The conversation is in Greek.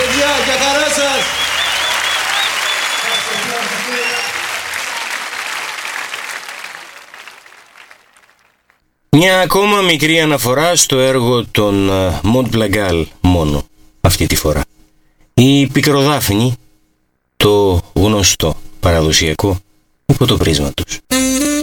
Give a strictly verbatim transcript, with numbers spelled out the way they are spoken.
παιδιά, για χαρά σας. Μια ακόμα μικρή αναφορά στο έργο των Μοντ Πλαγκάλ μόνο αυτή τη φορά. Η Πικροδάφνη, το γνωστό παραδοσιακό υπό το πρίσμα τους.